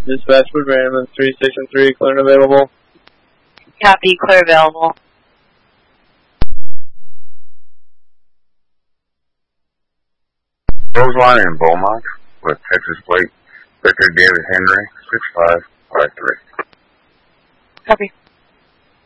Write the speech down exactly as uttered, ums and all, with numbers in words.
Dispatch Wood Random, three station three, clear and available. Copy, clear available. Roseline in Beaumont with Texas plate, Victor David Henry, six five five three. Copy.